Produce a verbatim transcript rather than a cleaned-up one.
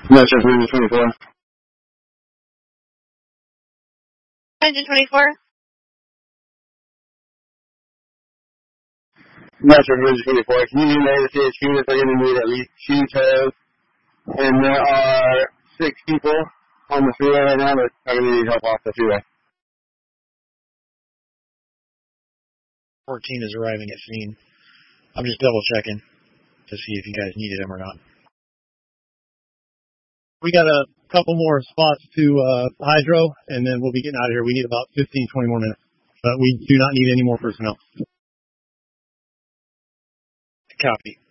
Metro Bridge twenty-four. Engine twenty-four. Metro Bridge twenty-four. Can you relay the C H Q that they're going to need at least two tows? And there are six people on the freeway right now that are going to need help off the freeway. fourteen is arriving at scene. I'm just double checking to see if you guys needed them or not. We got a couple more spots to uh, hydro, and then we'll be getting out of here. We need about fifteen, twenty more minutes. But we do not need any more personnel. Copy.